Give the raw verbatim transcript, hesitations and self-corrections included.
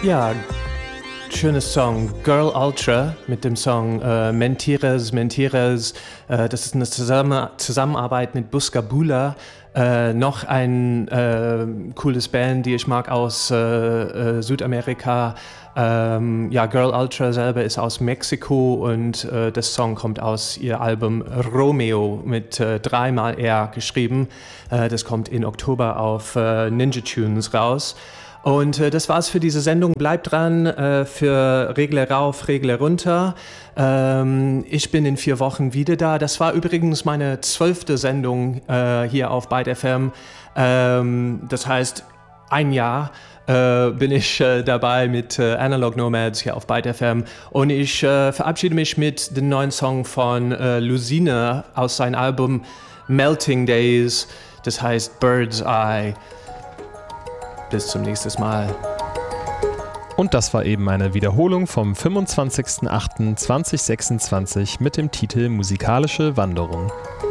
Ja, schönes Song, Girl Ultra mit dem Song äh, Mentiras, Mentiras. Äh, das ist eine Zusammen- Zusammenarbeit mit Buscabula. Äh, noch ein äh, cooles Band, die ich mag aus äh, äh, Südamerika. Ähm, ja, Girl Ultra selber ist aus Mexiko und äh, das Song kommt aus ihr Album Romeo mit äh, dreimal R geschrieben. Äh, das kommt in Oktober auf äh, Ninja Tunes raus. Und äh, das war's für diese Sendung. Bleibt dran äh, für Regler rauf, Regler runter. Ähm, ich bin in vier Wochen wieder da. Das war übrigens meine zwölfte Sendung äh, hier auf Byte F M. Ähm, das heißt, ein Jahr äh, bin ich äh, dabei mit äh, Analog Nomads hier auf Byte F M. Und ich äh, verabschiede mich mit dem neuen Song von äh, Lusine aus seinem Album Melting Days. Das heißt Bird's Eye. Bis zum nächsten Mal. Und das war eben eine Wiederholung vom fünfundzwanzigster achter zweitausendsechsundzwanzig mit dem Titel Musikalische Wanderung.